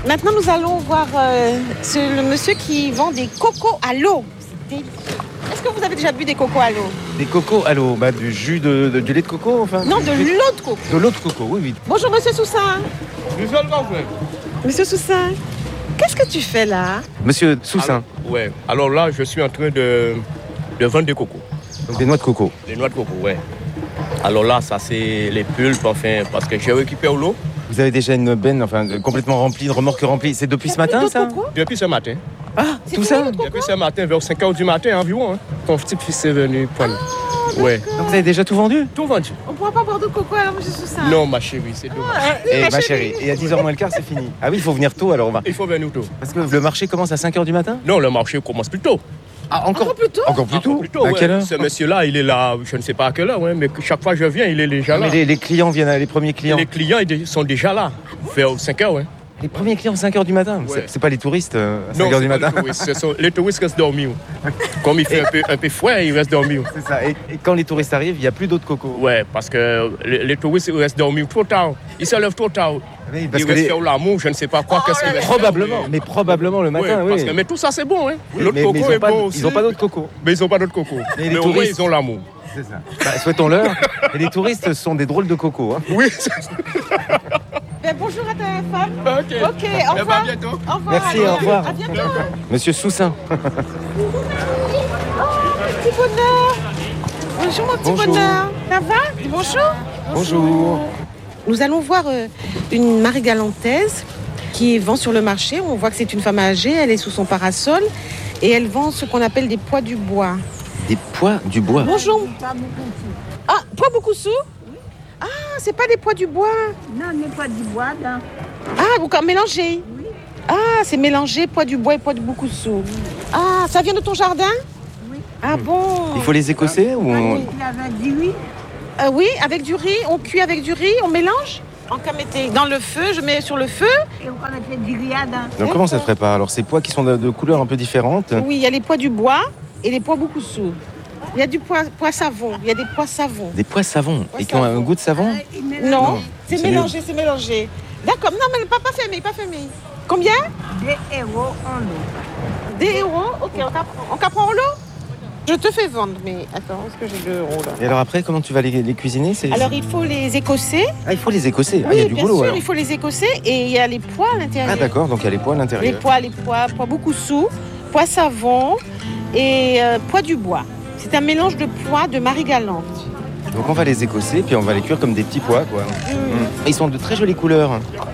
Maintenant, nous allons voir le monsieur qui vend des cocos à l'eau. C'est délicieux. Est-ce que vous avez déjà bu des cocos à l'eau? Des cocos à l'eau, du jus du lait de coco, enfin. Non, de l'eau de coco. De l'eau de coco, oui. Bonjour, monsieur Soussin. Monsieur Soussin, qu'est-ce que tu fais là? Monsieur Soussin. Ouais. Alors là, je suis en train de vendre des cocos. Donc des noix de coco. Des noix de coco, ouais. Alors là, ça c'est les pulpes, enfin, parce que j'ai récupéré l'eau. Vous avez déjà une benne, complètement remplie, une remorque remplie. C'est depuis ce matin, ça? Depuis ce matin. Ah, tout ça? Depuis ce matin, vers 5h du matin environ. Ton petit fils est venu prendre. Ouais. Donc vous avez déjà tout vendu? Tout vendu. On ne pourra pas boire de coco alors, monsieur Soussin? Non, ma chérie, c'est dommage. Ma chérie, et à 10h moins le quart, c'est fini. Ah oui, il faut venir tôt alors on va. Il faut venir tôt. Parce que le marché commence à 5h du matin? Non, le marché commence plus tôt. Ah, encore plus tôt? Encore plus tôt? À ouais. quelle heure? Ce monsieur-là, il est là, je ne sais pas à quelle heure, ouais, mais chaque fois que je viens, il est déjà là. Mais les clients viennent, les premiers clients. Les clients ils sont déjà là, vers 5h, ouais. Les premiers clients, 5h du matin. Ouais. C'est pas les touristes à 5h Non, du matin. Les touristes restent dormir. Comme il fait un peu froid, ils restent dormir. C'est ça. Et quand les touristes arrivent, il n'y a plus d'autres cocos. Ouais, parce que les touristes restent dormir trop tard. Ils se lèvent trop tard. Oui, parce ils que restent faire l'amour, je ne sais pas quoi. Qu'est-ce qu'ils restent probablement, faire, mais probablement le matin, parce oui. que, mais tout ça, c'est bon. Hein. Oui, L'autre coco est bon aussi. Ils n'ont pas d'autres cocos. Mais ils n'ont pas d'autres cocos. Mais les Mais au moins, touristes- ils ont l'amour. C'est ça. Souhaitons-leur. Et les touristes sont des drôles de cocos. Hein. Oui. Ben, bonjour à ta femme. Ok. Ok, au revoir. À bientôt. Au revoir. Merci, allez, au revoir. À bientôt. Monsieur Soussin. Petit bonheur. Bonjour mon petit Bonjour. bonheur. Ça va? Bonjour. Bonjour. Nous allons voir une marie-galantaise qui vend sur le marché. On voit que c'est une femme âgée, elle est sous son parasol et elle vend ce qu'on appelle des pois du bois. Des pois du bois. Bonjour. Ah, pois beaucoup sous? Ah, c'est pas des pois du bois. Non, mais pas du bois, non. Ah, vous mélangez? Oui. Ah, c'est mélangé pois du bois et pois de beaucoup sous. Ah, ça vient de ton jardin? Oui. Ah bon? Il faut les écosser ou on... Il avait dit oui. Oui, avec du riz, on cuit avec du riz, on mélange. En cas mettez dans le feu, je mets sur le feu. Et on connaissait du riad. Donc comment ça se prépare? Alors ces pois qui sont de couleurs un peu différentes. Oui, il y a les pois du bois et les pois beaucoup sous. Il y a du pois savon, il y a des pois savons. Des pois savons. Pois Et qui ont un savons. goût de savon? Non, c'est c'est mélangé, c'est mélangé. D'accord, non mais pas fermé, pas fermé. Combien? 2 euros en lot. Des euros. Ok, on prend en lot. Je te fais vendre, mais attends, est-ce que j'ai 2 euros là? Et alors après, comment tu vas les cuisiner? Alors il faut les écosser. Ah, il faut les écosser. Oui, Il y a du bien boulot sûr, alors. il faut les écosser et il y a les pois à l'intérieur. Ah d'accord, donc il y a les pois à Les l'intérieur. pois beaucoup sous, pois savon et pois du bois. C'est un mélange de pois de Marie-Galante. Donc on va les écosser, puis on va les cuire comme des petits pois, quoi. Ils sont de très jolies couleurs.